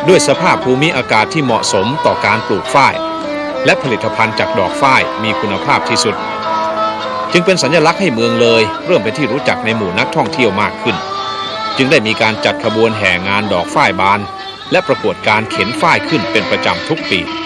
ด้วยสภาพภูมิอากาศที่เหมาะสมต่อการปลูกฝ้ายและผลิตภัณฑ์จากดอกฝ้ายมีคุณภาพที่สุดจึงเป็นสัญลักษณ์ให้เมืองเลยเริ่มเป็นที่รู้จักในหมู่นักท่องเที่ยวมากขึ้นจึงได้มีการจัดขบวนแห่งานดอกฝ้ายบานและประกวดการเข็นฝ้ายขึ้นเป็นประจำทุกปี